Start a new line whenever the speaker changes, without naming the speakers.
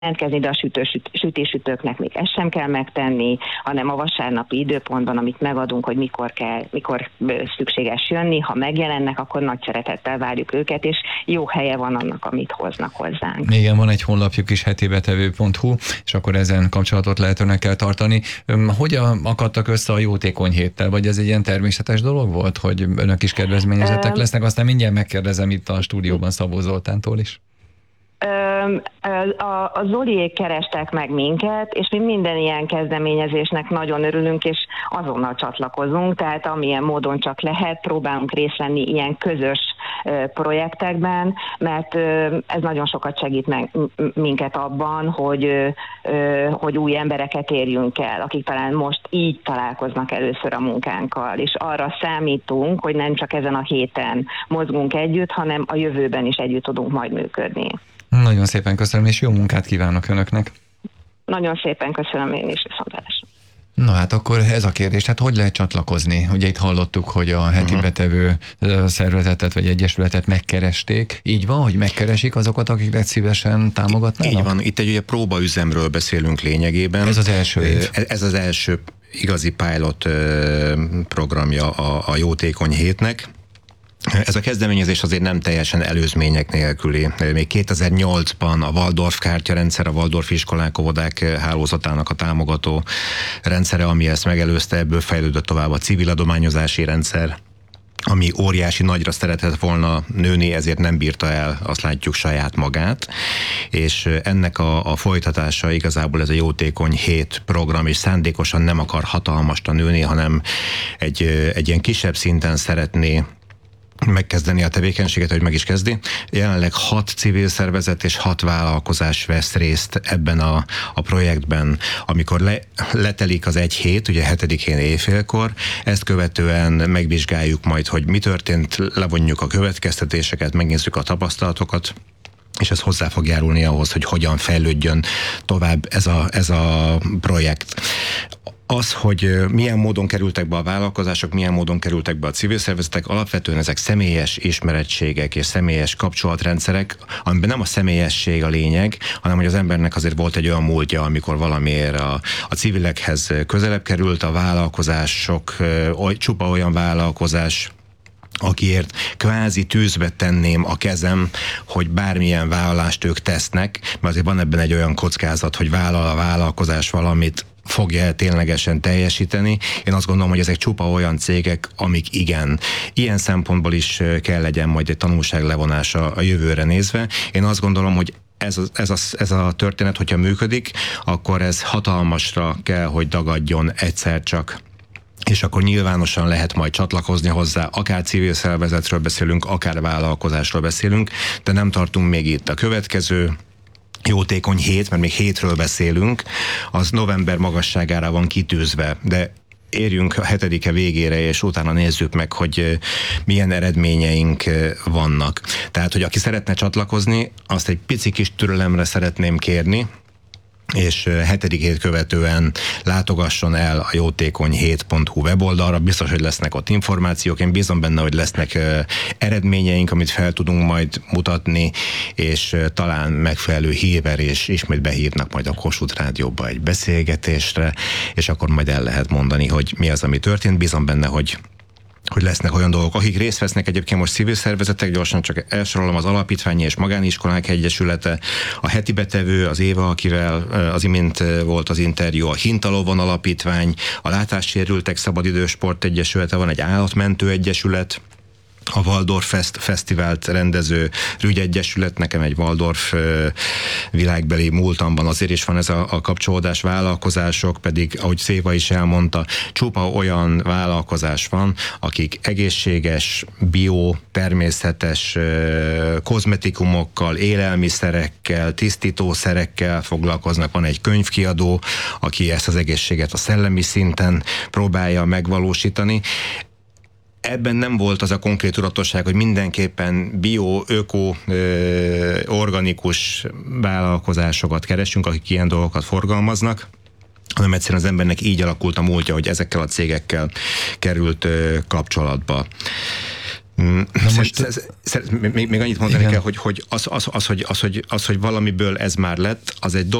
jelentkezni, de a sütésütőknek még ezt sem kell megtenni, hanem a vasárnapi időpontban, amit megadunk, hogy mikor szükséges jönni, ha megjelennek, akkor nagy szeretettel várjuk őket, és jó helye van annak, amit hoznak hozzánk.
Igen, van egy honlapjuk is, hetibetevő.hu, és akkor ezen kapcsolatot lehet önökkel tartani. Hogyan akadtak össze a jótékony héttel, vagy ez egy ilyen természetes dolog volt, hogy önök is kedvezményezettek lesznek? Aztán mindjárt megkérdezem itt a stúdióban Szabó Zoltántól is.
A Zoliék kerestek meg minket, és mi minden ilyen kezdeményezésnek nagyon örülünk, és azonnal csatlakozunk, tehát amilyen módon csak lehet, próbálunk részt venni ilyen közös projektekben, mert ez nagyon sokat segít meg minket abban, hogy új embereket érjünk el, akik talán most így találkoznak először a munkánkkal, és arra számítunk, hogy nem csak ezen a héten mozgunk együtt, hanem a jövőben is együtt tudunk majd működni.
Nagyon szépen köszönöm, és jó munkát kívánok önöknek.
Nagyon szépen köszönöm én is, viszontlátásra.
Na hát akkor ez a kérdés, hát hogy lehet csatlakozni? Ugye itt hallottuk, hogy a heti betevő szervezetet vagy egyesületet megkeresték. Így van, hogy megkeresik azokat, akiket szívesen támogatnának?
Így van, itt egy ugye próbaüzemről beszélünk lényegében.
Ez az első év.
Ez az első igazi pilot programja a jótékony hétnek. Ez a kezdeményezés azért nem teljesen előzmények nélküli. Még 2008-ban a Waldorf kártyarendszer, a Waldorf iskolák, óvodák hálózatának a támogató rendszere, ami ezt megelőzte, ebből fejlődött tovább a civil adományozási rendszer, ami óriási nagyra szeretett volna nőni, ezért nem bírta el, azt látjuk, saját magát, és ennek a folytatása igazából ez a jótékony hét program, és szándékosan nem akar hatalmasra nőni, hanem egy ilyen kisebb szinten szeretné megkezdeni a tevékenységet, hogy meg is kezdi. Jelenleg 6 civil szervezet és 6 vállalkozás vesz részt ebben a projektben. Amikor letelik az egy hét, ugye 7-én éjfélkor, ezt követően megvizsgáljuk majd, hogy mi történt, levonjuk a következtetéseket, megnézzük a tapasztalatokat, és ez hozzá fog járulni ahhoz, hogy hogyan fejlődjön tovább ez a projekt. Az, hogy milyen módon kerültek be a vállalkozások, milyen módon kerültek be a civil szervezetek, alapvetően ezek személyes ismerettségek és személyes kapcsolatrendszerek, amiben nem a személyesség a lényeg, hanem hogy az embernek azért volt egy olyan múltja, amikor valamiért a civilekhez közelebb került, a vállalkozások, csupa olyan vállalkozás, akiért kvázi tűzbe tenném a kezem, hogy bármilyen vállalást ők tesznek, mert azért van ebben egy olyan kockázat, hogy vállal a vállalkozás valamit, fogja ténylegesen teljesíteni. Én azt gondolom, hogy ezek csupa olyan cégek, amik igen. Ilyen szempontból is kell legyen majd egy tanulság levonása a jövőre nézve. Én azt gondolom, hogy ez a történet, hogyha működik, akkor ez hatalmasra kell, hogy dagadjon egyszer csak. És akkor nyilvánosan lehet majd csatlakozni hozzá, akár civil szervezetről beszélünk, akár vállalkozásról beszélünk, de nem tartunk még itt. A következő jótékony hét, mert még hétről beszélünk, az november magasságára van kitűzve, de érjünk a 7-e végére, és utána nézzük meg, hogy milyen eredményeink vannak. Tehát, hogy aki szeretne csatlakozni, azt egy pici kis türelemre szeretném kérni, és 7-ét követően látogasson el a jótékonyhét.hu weboldalra, biztos, hogy lesznek ott információk, én bízom benne, hogy lesznek eredményeink, amit fel tudunk majd mutatni, és talán megfelelő hírverés ismét behívnak majd a Kossuth Rádióba egy beszélgetésre, és akkor majd el lehet mondani, hogy mi az, ami történt. Bízom benne, hogy lesznek olyan dolgok, akik részt vesznek egyébként most civil szervezetek, gyorsan csak elsorolom, az Alapítványi és Magániskolák Egyesülete, a Heti Betevő, az Éva, akivel az imént volt az interjú, a Hintalovon Alapítvány, a Látássérültek Szabadidős Sport Egyesülete, van egy Állatmentő Egyesület, a Waldorf Fesztivált rendező Rügyegyesület, nekem egy Waldorf világbeli múltamban azért is van ez a kapcsolódás, vállalkozások pedig, ahogy Széva is elmondta, csupa olyan vállalkozás van, akik egészséges, bio, természetes kozmetikumokkal, élelmiszerekkel, tisztítószerekkel foglalkoznak. Van egy könyvkiadó, aki ezt az egészséget a szellemi szinten próbálja megvalósítani. Ebben nem volt az a konkrét tudatosság, hogy mindenképpen bio, öko, organikus vállalkozásokat keresünk, akik ilyen dolgokat forgalmaznak, hanem egyszerűen az embernek így alakult a múltja, hogy ezekkel a cégekkel került kapcsolatba. Még annyit mondani kell, hogy az, hogy valamiből ez már lett, az egy